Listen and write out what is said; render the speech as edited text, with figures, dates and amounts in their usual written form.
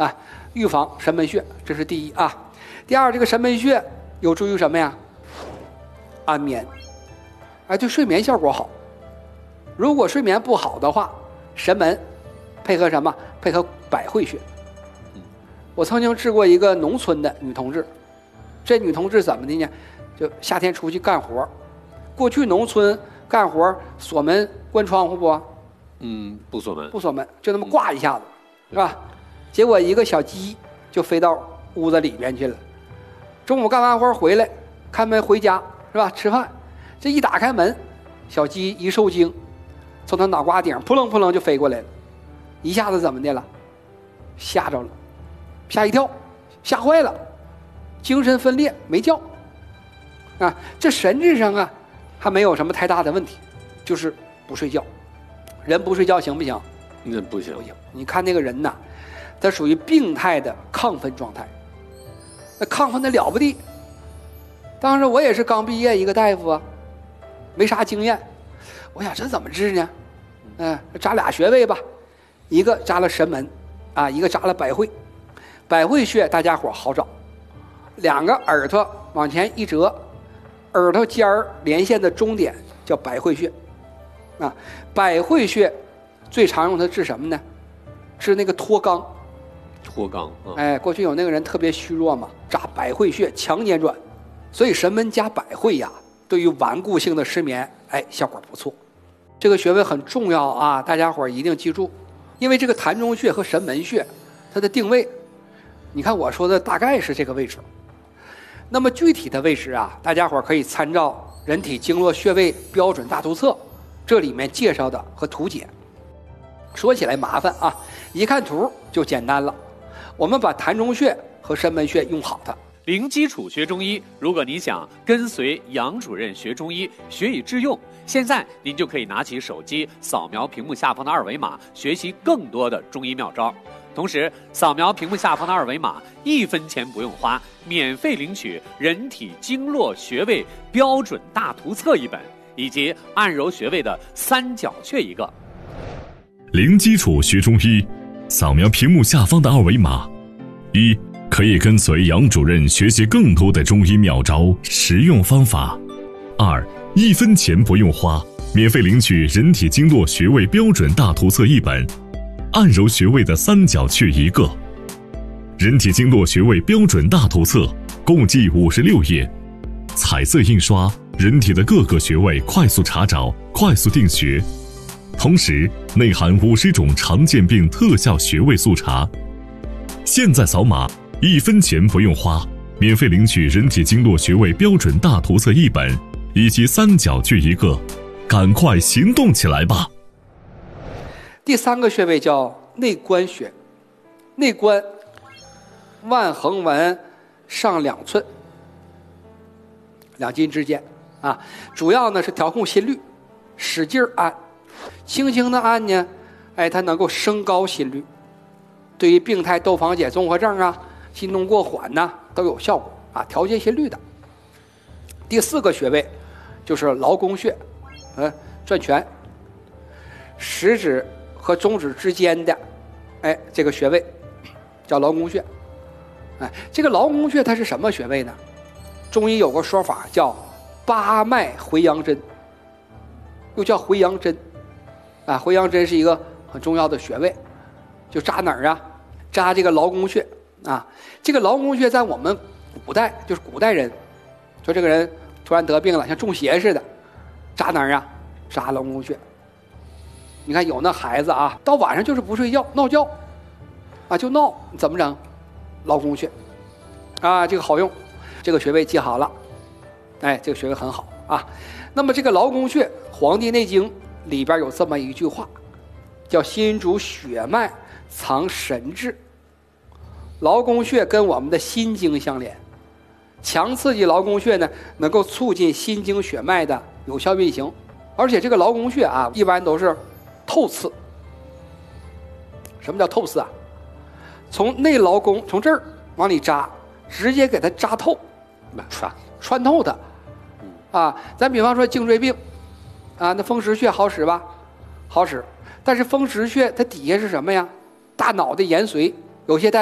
啊，预防神门穴，这是第一啊。第二，这个神门穴有助于什么呀？安眠，哎，对睡眠效果好。如果睡眠不好的话，神门配合什么？配合百会穴。我曾经治过一个农村的女同志，这女同志怎么的呢？就夏天出去干活，过去农村干活锁门关窗户不？ 不锁门， 不锁门，就那么挂一下子，是吧？结果一个小鸡就飞到屋子里面去了。中午干完活回来，开门回家是吧？吃饭，这一打开门，小鸡一受惊，从他脑瓜顶扑棱扑棱就飞过来了，一下子怎么的了？吓着了，吓一跳，吓坏了，精神分裂没觉。啊，这神智上啊，还没有什么太大的问题，就是不睡觉。人不睡觉行不行？ 那不行。 不行。你看那个人呐，他属于病态的亢奋状态，那亢奋的了不得。当时我也是刚毕业一个大夫啊，没啥经验，我想这怎么治呢？扎俩穴位吧，一个扎了神门，啊，一个扎了百会。百会穴大家伙好找，两个耳朵往前一折，耳朵尖儿连线的中点叫百会穴。啊，百会穴最常用它治什么呢？治那个脱肛。 脱肛。 哎，过去有那个人特别虚弱嘛，扎百会穴强捻转，所以神门加百会呀，对于顽固性的失眠，哎，效果不错。这个穴位很重要啊，大家伙一定记住，因为这个膻中穴和神门穴，它的定位，你看我说的大概是这个位置。那么具体的位置啊，大家伙可以参照《人体经络穴位标准大图册》。这里面介绍的和图解，说起来麻烦啊，一看图就简单了。我们把膻中穴和神门穴用好它。 零基础学中医，如果你想跟随杨主任学中医，学以致用，现在您就可以拿起手机扫描屏幕下方的二维码，学习更多的中医妙招。同时，扫描屏幕下方的二维码，1分钱不用花，免费领取《人体经络穴位标准大图册》一本。以及按揉穴位的3角穴一个。 零基础学中医，扫描屏幕下方的二维码。1. 可以跟随杨主任学习更多的中医妙招、实用方法。2. 1分钱不用花，免费领取《人体经络穴位标准大图册》一本，按揉穴位的3角穴一个。人体经络穴位标准大图册共计56页，彩色印刷。人体的各个穴位快速查找，快速定穴，同时内含50种常见病特效穴位速查。现在扫码，1分钱不用花，免费领取《人体经络穴位标准大图册》一本，以及3角穴一个，赶快行动起来吧！ 第3个穴位叫内关穴，内关，腕横纹上2寸，2筋之间。啊，主要呢是调控心率，使劲按，轻轻的按呢，哎，它能够升高心率，对于病态窦房结综合症啊、心动过缓呐、都有效果啊，调节心率的。第4个穴位就是劳宫穴，转拳，食指和中指之间的，哎，这个穴位叫劳宫穴。哎，这个劳宫穴它是什么穴位呢？中医有个说法叫八脉回阳针，又叫回阳针，啊，回阳针是一个很重要的穴位，就扎哪儿啊？扎这个劳宫穴啊。这个劳宫穴在我们古代，就是古代人，说这个人突然得病了，像中邪似的，扎哪儿啊？扎劳宫穴。你看有那孩子啊，到晚上就是不睡觉，闹觉，啊就闹，怎么整？劳宫穴，啊，这个好用，这个穴位记好了。哎，这个穴位很好啊。那么这个劳宫穴，《黄帝内经》里边有这么一句话，叫心主血脉，藏神志。劳宫穴跟我们的心经相连，强刺激劳宫穴呢，能够促进心经血脉的有效运行。而且这个劳宫穴啊，一般都是透刺。什么叫透刺啊？从内劳宫，从这儿往里扎，直接给它扎透，穿透它。啊，咱比方说颈椎病，啊，那风池穴好使吧？好使，但是风池穴它底下是什么呀？大脑的延髓，有些